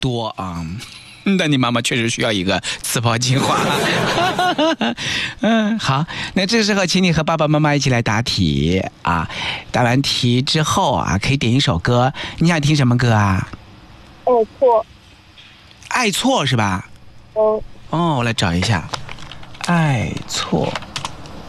多啊。那你妈妈确实需要一个磁炮计划。好，那这时候请你和爸爸妈妈一起来答题啊。答完题之后啊，可以点一首歌。你想听什么歌啊？ 爱错。 爱错是吧？哦，我来找一下。爱错。